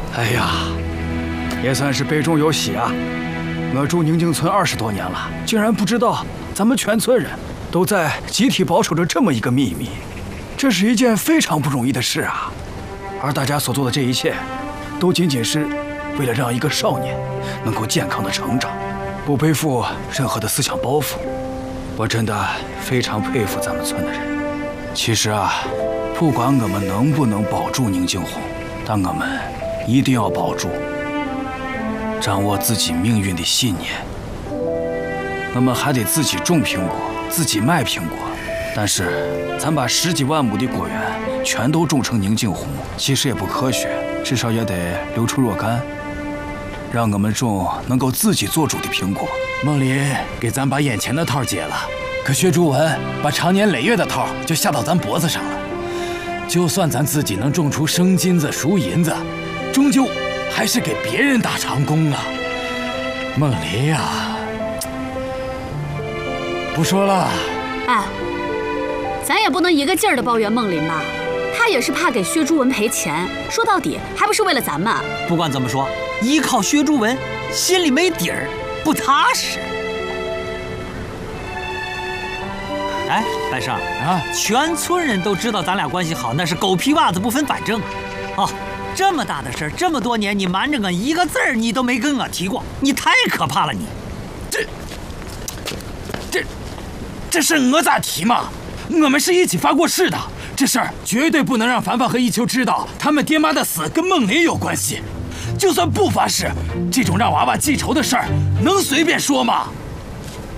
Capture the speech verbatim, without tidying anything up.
哎呀，也算是杯中有喜啊！我住宁静村二十多年了，竟然不知道咱们全村人都在集体保守着这么一个秘密，这是一件非常不容易的事啊！而大家所做的这一切，都仅仅是为了让一个少年能够健康的成长，不背负任何的思想包袱。我真的非常佩服咱们村的人。其实啊，不管我们能不能保住宁静红，但我们一定要保住掌握自己命运的信念。我们还得自己种苹果，自己卖苹果。但是，咱把十几万亩的果园全都种成宁静红，其实也不科学。至少也得留出若干，让我们种能够自己做主的苹果。 孟林给咱把眼前的套解了，可薛朱文把长年累月的套就下到咱脖子上了。就算咱自己能种出生金子、赎银子，终究还是给别人打长工啊。孟林呀，不说了。 哎，咱也不能一个劲儿的抱怨孟林吧。他也是怕给薛朱文赔钱，说到底还不是为了咱们。 不管怎么说，依靠薛朱文，心里没底儿，不踏实。哎，白胜啊，全村人都知道咱俩关系好，那是狗皮袜子不分反正。哦，这么大的事儿，这么多年你瞒着我一个字儿，你都没跟我提过，你太可怕了你！ 这、这、这事我咋提嘛？我们是一起发过誓的。这事儿绝对不能让凡凡和一秋知道，他们爹妈的死跟孟林有关系。就算不发誓，这种让娃娃记仇的事儿，能随便说吗？